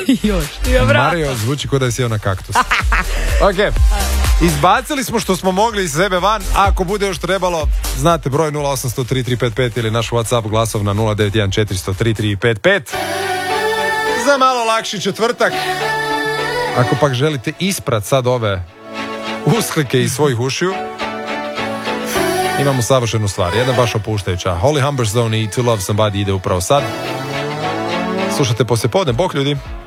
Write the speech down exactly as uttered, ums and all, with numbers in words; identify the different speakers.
Speaker 1: Još.
Speaker 2: Mario zvuči kao da je sjeo na kaktus. Ok. Izbacili smo što smo mogli iz sebe van. Ako bude još trebalo, znate broj nula osam sto tri tri pet pet ili naš WhatsApp glasovna nula devet jedan četiri sto tri tri pet pet. Za malo lakši četvrtak. Ako pak želite isprat sad ove usklike iz svojih ušiju, imamo savršenu stvar, jedna baš opuštajuća. Holly Humberstone i To Love Somebody ide upravo sad. Slušajte poslijepodne, bok ljudi.